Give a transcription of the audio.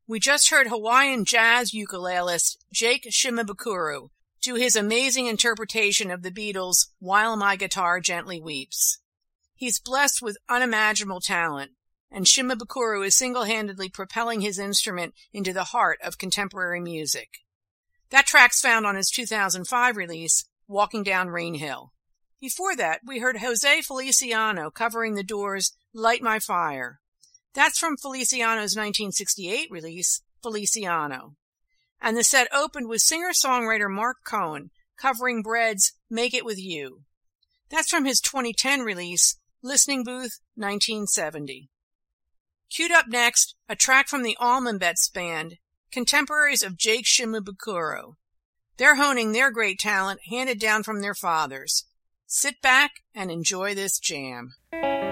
We just heard Hawaiian jazz ukulelist Jake Shimabukuro do his amazing interpretation of the Beatles' While My Guitar Gently Weeps. He's blessed with unimaginable talent, and Shimabukuro is single-handedly propelling his instrument into the heart of contemporary music. That track's found on his 2005 release, Walking Down Rain Hill. Before that, we heard Jose Feliciano covering The Doors' Light My Fire. That's from Feliciano's 1968 release, Feliciano. And the set opened with singer-songwriter Mark Cohen covering Bread's Make It With You. That's from his 2010 release, Listening Booth 1970. Queued up next, a track from the Almambets Band, contemporaries of Jake Shimabukuro. They're honing their great talent handed down from their fathers. Sit back and enjoy this jam.